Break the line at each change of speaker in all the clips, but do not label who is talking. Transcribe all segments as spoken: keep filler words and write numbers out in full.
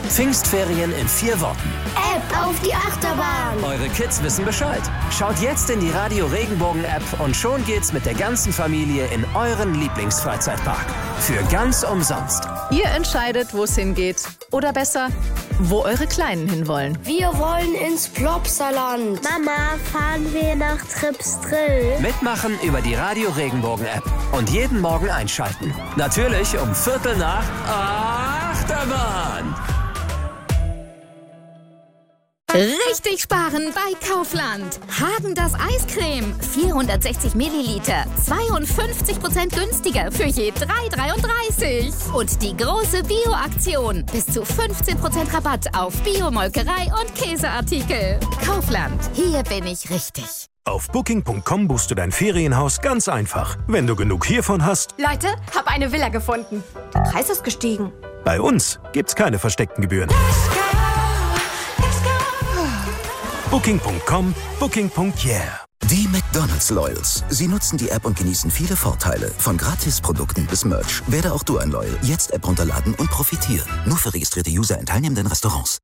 Pfingstferien in vier Worten.
App auf die Achterbahn.
Eure Kids wissen Bescheid. Schaut jetzt in die Radio Regenbogen App und schon geht's mit der ganzen Familie in euren Lieblingsfreizeitpark. Für ganz umsonst.
Ihr entscheidet, wo es hingeht. Oder besser, wo eure Kleinen hinwollen.
Wir wollen ins Plopsaland. Mama, fahren wir nach Trips Drill?
Mitmachen über die Radio Regenbogen App. Und jeden Morgen einschalten. Natürlich um Viertel nach Achterbahn.
Richtig sparen bei Kaufland. Häagen-Dazs Eiscreme. vierhundertsechzig Milliliter. zweiundfünfzig Prozent günstiger für je drei dreiunddreißig. Und die große Bio-Aktion. Bis zu fünfzehn Prozent Rabatt auf Bio-Molkerei und Käseartikel. Kaufland. Hier bin ich richtig.
Auf Booking Punkt com buchst du dein Ferienhaus ganz einfach. Wenn du genug hiervon hast...
Leute, hab eine Villa gefunden. Der Preis ist gestiegen.
Bei uns gibt's keine versteckten Gebühren. Booking Punkt com, Booking Punkt yeah.
Die McDonald's Loyals. Sie nutzen die App und genießen viele Vorteile. Von Gratisprodukten bis Merch. Werde auch du ein Loyal. Jetzt App runterladen und profitieren. Nur für registrierte User in teilnehmenden Restaurants.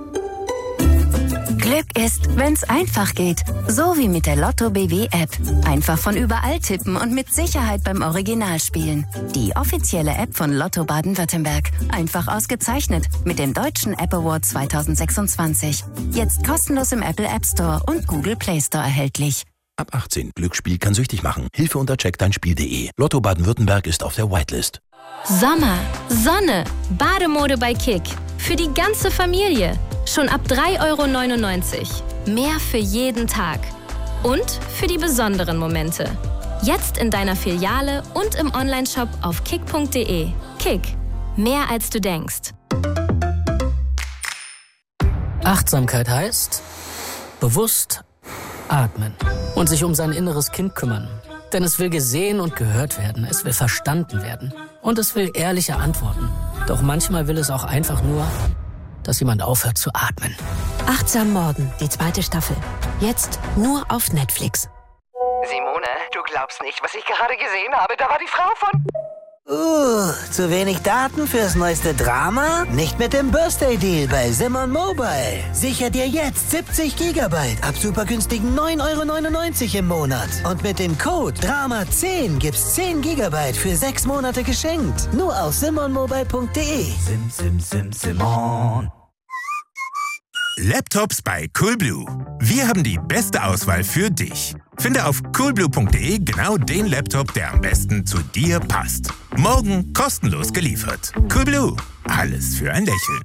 Glück ist, wenn's einfach geht. So wie mit der Lotto B W App. Einfach von überall tippen und mit Sicherheit beim Original spielen. Die offizielle App von Lotto Baden-Württemberg. Einfach ausgezeichnet mit dem Deutschen App Award zweitausendsechsundzwanzig. Jetzt kostenlos im Apple App Store und Google Play Store erhältlich.
Ab achtzehn. Glücksspiel kann süchtig machen. Hilfe unter check dein Spiel punkt de. Lotto Baden-Württemberg ist auf der Whitelist.
Sommer, Sonne, Bademode bei Kick. Für die ganze Familie. Schon ab drei Euro neunundneunzig. Mehr für jeden Tag. Und für die besonderen Momente. Jetzt in deiner Filiale und im Onlineshop auf kick punkt de. Kick. Mehr als du denkst.
Achtsamkeit heißt bewusst atmen und sich um sein inneres Kind kümmern. Denn es will gesehen und gehört werden. Es will verstanden werden. Und es will ehrliche Antworten. Doch manchmal will es auch einfach nur, dass jemand aufhört zu atmen.
Achtsam Morden, die zweite Staffel. Jetzt nur auf Netflix.
Simone, du glaubst nicht, was ich gerade gesehen habe. Da war die Frau von...
Uh, zu wenig Daten fürs neueste Drama? Nicht mit dem Birthday-Deal bei Simon Mobile. Sicher dir jetzt siebzig Gigabyte ab super günstigen neun Euro neunundneunzig im Monat. Und mit dem Code Drama zehn gibt's zehn Gigabyte für sechs Monate geschenkt. Nur auf simon mobile punkt de.
Sim, sim, sim, Simon.
Laptops bei Coolblue. Wir haben die beste Auswahl für dich. Finde auf coolblue punkt de genau den Laptop, der am besten zu dir passt. Morgen kostenlos geliefert. Coolblue. Alles für ein Lächeln.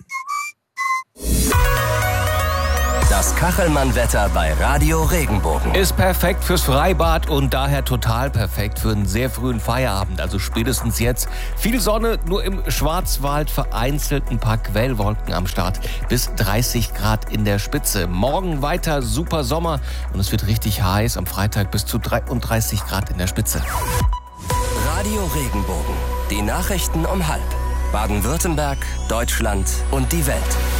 Das Kachelmann-Wetter bei Radio Regenbogen.
Ist perfekt fürs Freibad und daher total perfekt für einen sehr frühen Feierabend. Also spätestens jetzt. Viel Sonne, nur im Schwarzwald vereinzelt ein paar Quellwolken am Start. Bis dreißig Grad in der Spitze. Morgen weiter super Sommer und es wird richtig heiß. Am Freitag bis zu dreiunddreißig Grad in der Spitze.
Radio Regenbogen. Die Nachrichten um halb. Baden-Württemberg, Deutschland und die Welt.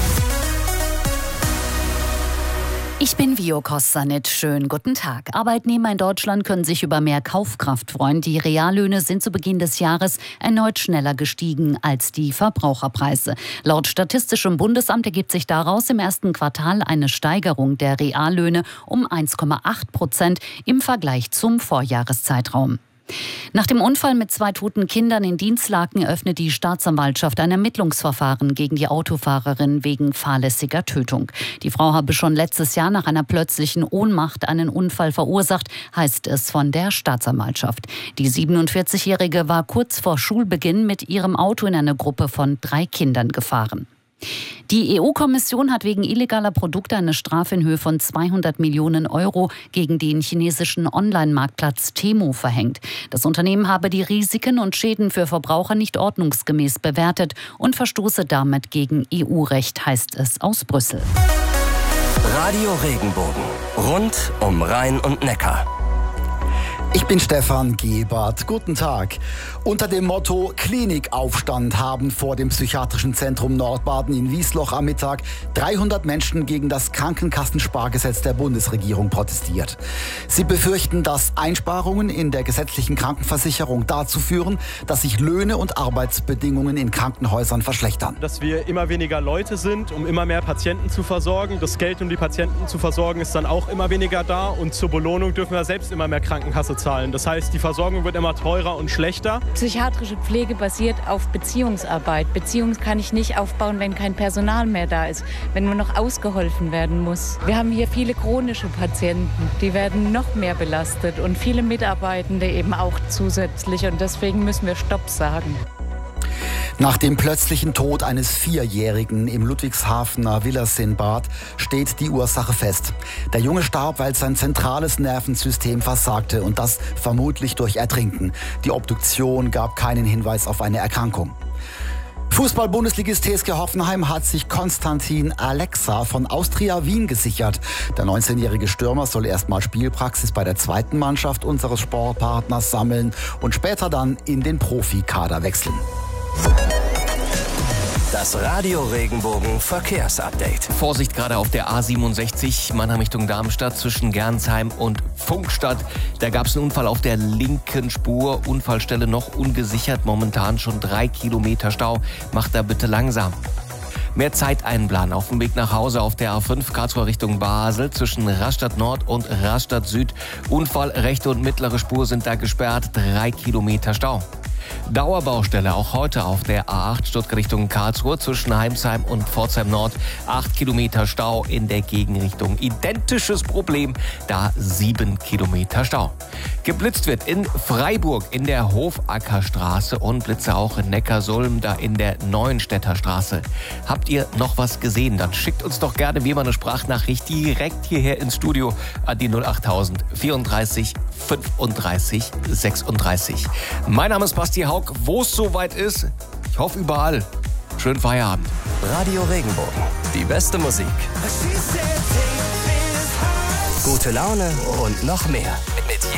Ich bin Vio Kossanit. Schönen guten Tag. Arbeitnehmer in Deutschland können sich über mehr Kaufkraft freuen. Die Reallöhne sind zu Beginn des Jahres erneut schneller gestiegen als die Verbraucherpreise. Laut Statistischem Bundesamt ergibt sich daraus im ersten Quartal eine Steigerung der Reallöhne um eins Komma acht Prozent im Vergleich zum Vorjahreszeitraum. Nach dem Unfall mit zwei toten Kindern in Dinslaken eröffnet die Staatsanwaltschaft ein Ermittlungsverfahren gegen die Autofahrerin wegen fahrlässiger Tötung. Die Frau habe schon letztes Jahr nach einer plötzlichen Ohnmacht einen Unfall verursacht, heißt es von der Staatsanwaltschaft. Die siebenundvierzigjährige war kurz vor Schulbeginn mit ihrem Auto in eine Gruppe von drei Kindern gefahren. Die E U-Kommission hat wegen illegaler Produkte eine Strafe in Höhe von zweihundert Millionen Euro gegen den chinesischen Online-Marktplatz Temu verhängt. Das Unternehmen habe die Risiken und Schäden für Verbraucher nicht ordnungsgemäß bewertet und verstoße damit gegen E U-Recht, heißt es aus Brüssel.
Radio Regenbogen. Rund um Rhein und Neckar.
Ich bin Stefan Gebert. Guten Tag. Unter dem Motto Klinikaufstand haben vor dem Psychiatrischen Zentrum Nordbaden in Wiesloch am Mittag dreihundert Menschen gegen das Krankenkassenspargesetz der Bundesregierung protestiert. Sie befürchten, dass Einsparungen in der gesetzlichen Krankenversicherung dazu führen, dass sich Löhne und Arbeitsbedingungen in Krankenhäusern verschlechtern.
Dass wir immer weniger Leute sind, um immer mehr Patienten zu versorgen. Das Geld, um die Patienten zu versorgen, ist dann auch immer weniger da. Und zur Belohnung dürfen wir selbst immer mehr Krankenkasse zahlen. Das heißt, die Versorgung wird immer teurer und schlechter.
Psychiatrische Pflege basiert auf Beziehungsarbeit. Beziehungen kann ich nicht aufbauen, wenn kein Personal mehr da ist, wenn nur noch ausgeholfen werden muss. Wir haben hier viele chronische Patienten, die werden noch mehr belastet und viele Mitarbeitende eben auch zusätzlich. Und deswegen müssen wir Stopp sagen.
Nach dem plötzlichen Tod eines Vierjährigen im Ludwigshafener Villersinn-Bad steht die Ursache fest. Der Junge starb, weil sein zentrales Nervensystem versagte und das vermutlich durch Ertrinken. Die Obduktion gab keinen Hinweis auf eine Erkrankung. Fußball-Bundesligist T S G Hoffenheim hat sich Konstantin Alexa von Austria Wien gesichert. Der neunzehnjährige Stürmer soll erstmal Spielpraxis bei der zweiten Mannschaft unseres Sportpartners sammeln und später dann in den Profikader wechseln.
Das Radio Regenbogen Verkehrsupdate.
Vorsicht gerade auf der A siebenundsechzig Mannheim Richtung Darmstadt zwischen Gernsheim und Funkstadt. Da gab es einen Unfall auf der linken Spur. Unfallstelle noch ungesichert. Momentan schon drei Kilometer Stau. Macht da bitte langsam. Mehr Zeit einplanen auf dem Weg nach Hause auf der A fünf Karlsruhe Richtung Basel zwischen Rastatt Nord und Rastatt Süd. Unfall, rechte und mittlere Spur sind da gesperrt. Drei Kilometer Stau. Dauerbaustelle auch heute auf der A acht Stuttgart Richtung Karlsruhe zwischen Heimsheim und Pforzheim Nord. Acht Kilometer Stau in der Gegenrichtung. Identisches Problem, da sieben Kilometer Stau. Geblitzt wird in Freiburg in der Hofackerstraße und Blitze auch in Neckarsulm, da in der Neuenstädter Straße. Habt ihr noch was gesehen? Dann schickt uns doch gerne wie immer eine Sprachnachricht direkt hierher ins Studio an die null acht null null vierunddreißig fünfunddreißig sechsunddreißig. Mein Name ist Basti Haug. Wo es soweit ist, ich hoffe überall. Schönen Feierabend.
Radio Regenbogen. Die beste Musik. Gute Laune und noch mehr. Mit